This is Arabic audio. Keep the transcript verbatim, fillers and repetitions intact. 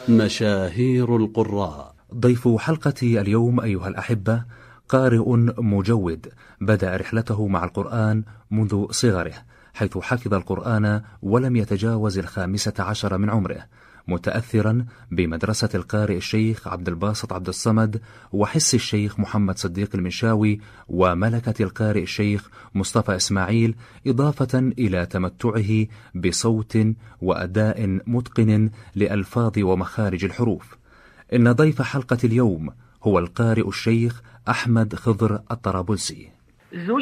مشاهير القراء. ضيف حلقتي اليوم أيها الأحبة قارئ مجود بدأ رحلته مع القرآن منذ صغره، حيث حفظ القرآن ولم يتجاوز الخامسة عشر من عمره، متأثرا بمدرسة القارئ الشيخ عبد الباسط عبد الصمد وحس الشيخ محمد صديق المنشاوي وملكة القارئ الشيخ مصطفى إسماعيل، إضافة إلى تمتعه بصوت وأداء متقن لألفاظ ومخارج الحروف. إن ضيف حلقة اليوم هو القارئ الشيخ أحمد خضر الطرابلسي.